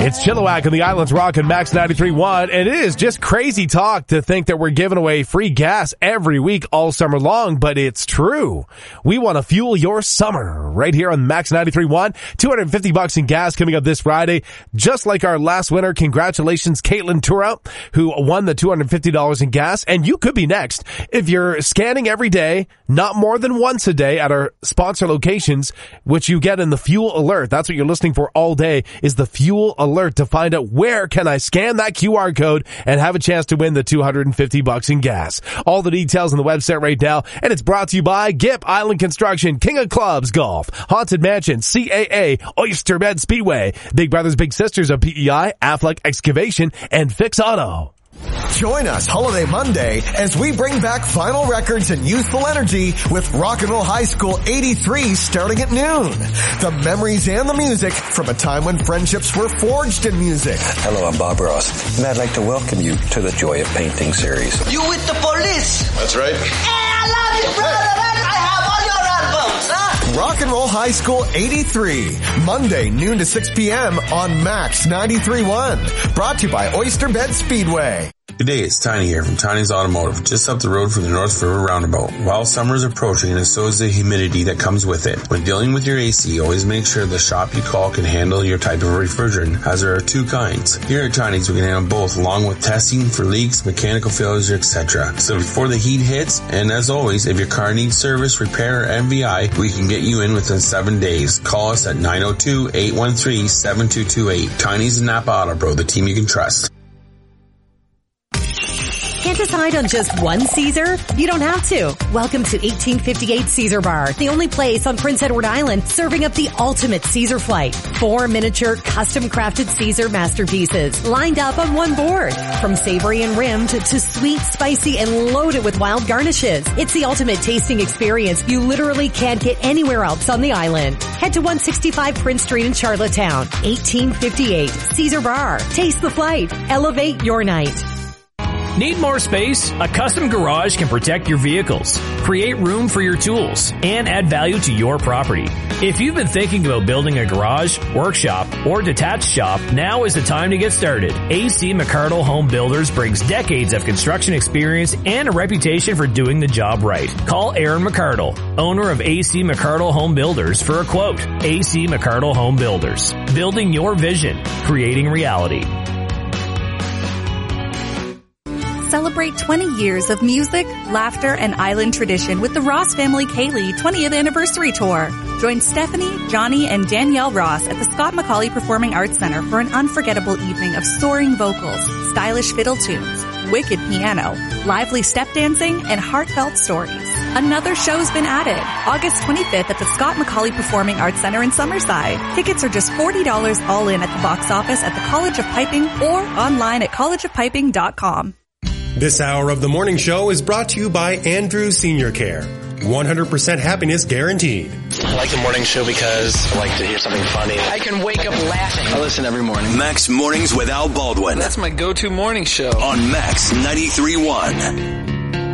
It's Chilliwack on the Islands Rock and Max 93.1, and it is just crazy talk to think that we're giving away free gas every week all summer long, but it's true. We want to fuel your summer right here on Max 93.1. $250 in gas coming up this Friday. Just like our last winner, congratulations, Caitlin Tura, who won the $250 in gas, and you could be next. If you're scanning every day, not more than once a day at our sponsor locations, which you get in the fuel alert, that's what you're listening for all day, is the fuel alert to find out where can I scan that QR code and have a chance to win the $250 in gas. All the details on the website right now, and it's brought to you by Gip Island Construction, King of Clubs Golf, Haunted Mansion, CAA, Oyster Bed Speedway, Big Brothers Big Sisters of PEI, Affleck Excavation, and Fix Auto. Join us Holiday Monday as we bring back vinyl records and youthful energy with Rock and Roll High School 83 starting at noon. The memories and the music from a time when friendships were forged in music. Hello, I'm Bob Ross, and I'd like to welcome you to the Joy of Painting series. You with the police? That's right. Hey, I love you, brother. I have all your albums, huh? Rock and Roll High School 83, Monday noon to 6 p.m. on Max 93.1. Brought to you by Oyster Bed Speedway. Good day, it's Tiny here from Tiny's Automotive, just up the road from the North River Roundabout. While summer is approaching, and so is the humidity that comes with it. When dealing with your AC, always make sure the shop you call can handle your type of refrigerant, as there are two kinds. Here at Tiny's, we can handle both, along with testing for leaks, mechanical failures, etc. So before the heat hits, and as always, if your car needs service, repair, or MVI, we can get you in within 7 days. Call us at 902-813-7228. Tiny's and Napa Auto Pro, the team you can trust. Can't decide on just one Caesar? You don't have to. Welcome to 1858 Caesar Bar, the only place on Prince Edward Island serving up the ultimate Caesar flight. 4 miniature, custom-crafted Caesar masterpieces lined up on one board. From savory and rimmed to sweet, spicy, and loaded with wild garnishes. It's the ultimate tasting experience you literally can't get anywhere else on the island. Head to 165 Prince Street in Charlottetown. 1858 Caesar Bar. Taste the flight. Elevate your night. Need more space? A custom garage can protect your vehicles, create room for your tools, and add value to your property. If you've been thinking about building a garage, workshop, or detached shop, now is the time to get started. AC McCardle Home Builders brings decades of construction experience and a reputation for doing the job right. Call Aaron McCardle, owner of AC McCardle Home Builders, for a quote. AC McCardle Home Builders. Building your vision. Creating reality. Celebrate 20 years of music, laughter, and island tradition with the Ross Family Kaylee 20th Anniversary Tour. Join Stephanie, Johnny, and Danielle Ross at the Scott McCauley Performing Arts Center for an unforgettable evening of soaring vocals, stylish fiddle tunes, wicked piano, lively step dancing, and heartfelt stories. Another show's been added, August 25th at the Scott McCauley Performing Arts Center in Summerside. Tickets are just $40 all in at the box office at the College of Piping or online at collegeofpiping.com. This hour of the morning show is brought to you by Andrew Senior Care. 100% happiness guaranteed. I like the morning show because I like to hear something funny. I can wake up laughing. I listen every morning. Max Mornings with Al Baldwin. That's my go-to morning show. On Max 93.1.